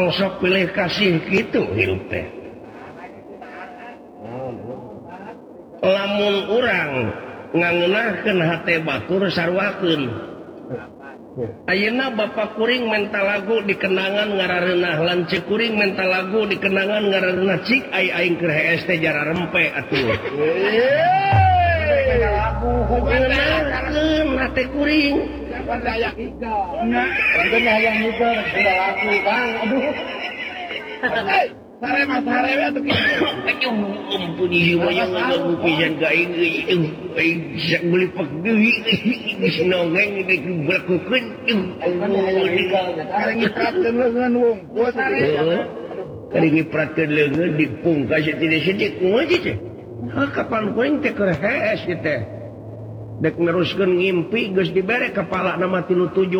Emang sok pilih kasih gitu hirup teh. Lamun urang ngangeunahkeun hate batur sarwakeun. Ayeuna Bapak kuring menta lagu dikenangan ngarareunah lanceuk kuring menta lagu dikenangan ngarareunah cik aing keur hees teh jara rempe atuh. Lagu ngeunahkeun hate kuring. Daya higa. Nah, yang higa sudah lagu Bang. Aduh. Sare Mas sare we atuh kitu. Ampun ieu mah yang lagu pisan ka aing beli pek deui geus nongeng deuk belakukeun. Sare ngipratkeun leungeun wong. Gua sare. Kali ngipratkeun leungeun dipungkas sithik-sithik kumaha teh. Kapan kuring teh keur hees teh. Dek neruskeun ngimpi geus dibere kepala na mah 37.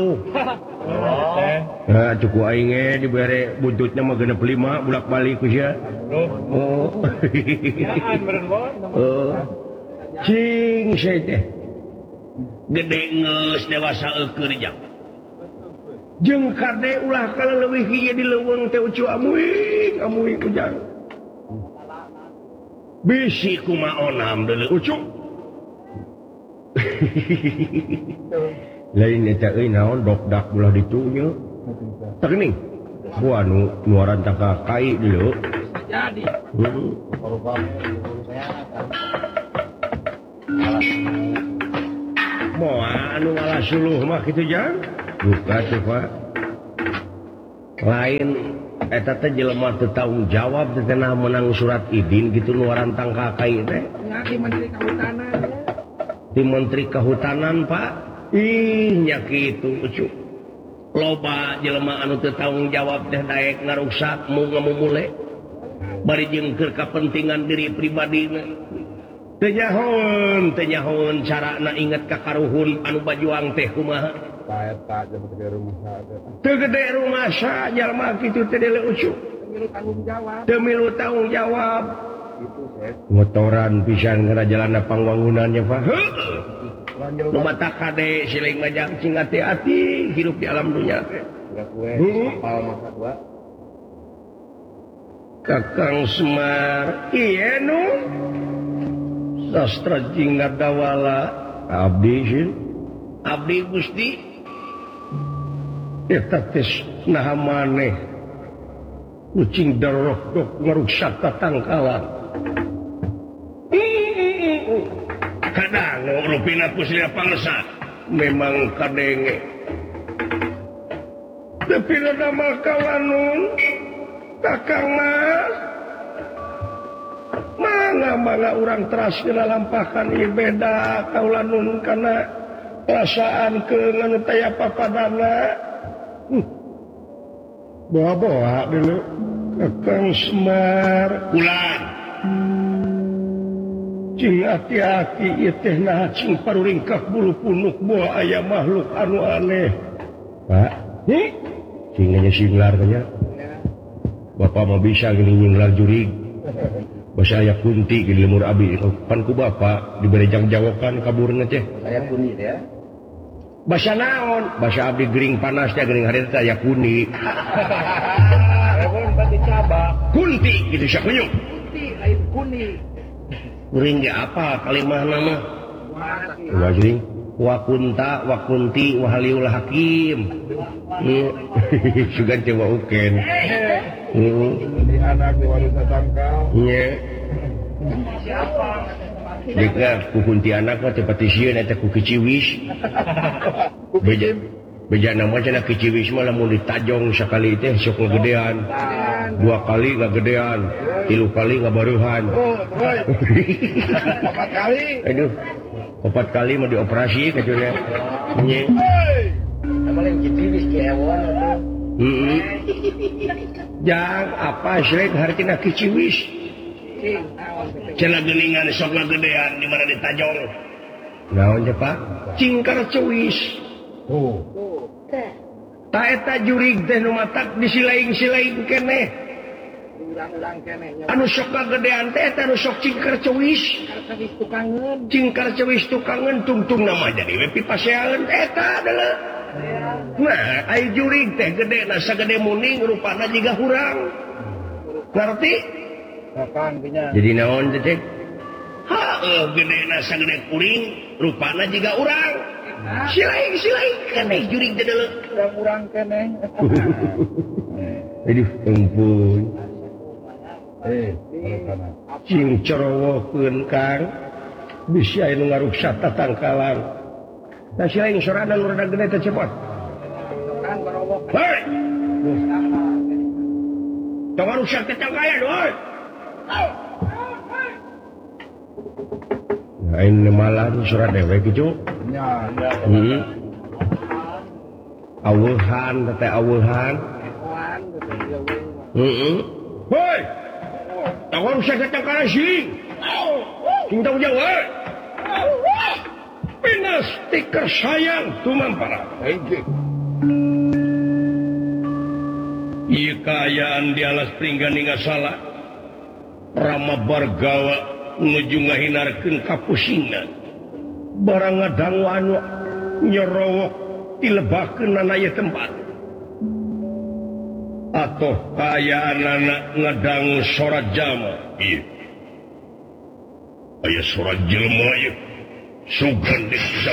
Nah, cukup aing dibere buntutnya mah 65 bulak-balik ku sia. Oh. Oh. Cing saya teh. Gede geus dewasa eukeur jang. Jeung kade ulah kaleuwih ieu di leuweung teh ucu amuing ku jang. Bisi kumaha onam deuleu ucu. Lain eta euy naon dokdak ulah ditunya. Tak geuning. Ku anu nuaran ka kai dulu. Jadi. Moal anu ngalah suluh mah kitu jang. Buka teh Pak. Lain eta teh jelema teu tanggung jawab teh cenah menang surat idin gitu nuaran tangka kai teh. Ngaki Menteri Kehutanan ya. Di Menteri Kehutanan Pak. Nya kitu ucu. Loba jelema anu teu tanggung jawab teh daek ngaruksak mu ngamumule. Bari jeung keur kapentingan diri pribadina. Teu nyahoeun carana inget ka karuhun anu bajuang teh kumaha. Eta jeung gede rumah saja. Teu gede rumah sa jalma kitu teh deuleu ucu. Teu milu tanggung jawab. Itu Set. Motoran pisan ngarajalana pangwangunannya Pak. Nu mata kade siling ngajak cing hati-hati hirup di alam dunia teh. Enggak kue kapal masa gua. Kakang Semar ieu nu sastra jinggat dawala abdi sih. Abdi Gusti. Eta teh naha maneh. Kucing darok dok ngaruksak tatangkalan. Kadang rupina kusila pangsa memang kadenge. Tapi nama kawanun kakang mas mangga orang teras kena lampakan beda kaulanun karena perasaan ke nganu taya papadana. Bawa dulu kakang Semar ulang. Cing hati-hati ieu teh nah cing paruringkak bulu punuk moal aya makhluk anu aneh. Pak, cing nya singlar nya. Bapak mah bisa gini nyinglar jurig. Basa aya kunti gini lemur abi pan ku bapak dibere jangjawokan kaburna teh. Saya kunit ya. Basa naon? Basa abdi gering panas teh gering harita aya kuni. Rewon pati cabak. Kunti gitu sia kunyuk. Kunti lain kuning. Kuring ge apa kalimahna mah? Wajring wa kunta wa kunti wa haliul hakim. Sugan coba uken. Di anak di wanita tangkal. Nya. Siapa? Jika ku kunti anak mah teu pati sieun eta ku kiciwis. Beja nama cenah kiciwis mah lamun ditajong sakali teh sok ngagedean. 2 kali ngagedean, 3 kali ngabareuhan. Oh, boy. 4 kali. Aduh. 4 kali mau dioperasi kacunya. Nya. Paling kiciwis ki hewan atuh. Jang apa sih hartina kiciwis? Cenah geuningan sok ngagedean di mana ditajong. Naon teh Pak? Cingkar cewis. Oh. Ta eta jurig teh nu matak disilaing-silaing keneh. Ulang-ulang keneh. Anu sok ngagedean teh eta anu sok cingkar cewis. Cingkar tukangeun. Cingkar cewis tukangeun tungtung nama jadi we pipaseaeun eta adalah. Nah air juring teh gede nasa gede muning rupana juga hurang ngerti jadi naon cek gede nasa gede kuring rupana juga urang silaing keneh juring teh deuleu urang keneh aduh ampun cing corowokeun Kang bisa anu ngaruksak tatangkalan da silaing sorangan nu rada gede teh cepot hei tong ngaruksak teh cangkayan hei lain malah surat dewe gitu ya aweuhan teh aweuhan hei tong ngaruksak teh cangkayan sing tong jauh hei pinas stiker sayang tumampara ieu kaayaan di alas pringgan nggak salah Rama Bargawa nuju ngahinarkeun kapusingna barang ngadangu anu nyerowok dilebahkeun na ieu tempat atoh kaayaanana ngadangu sorat jama ieu aya sorat jelema ieu sugan di bisa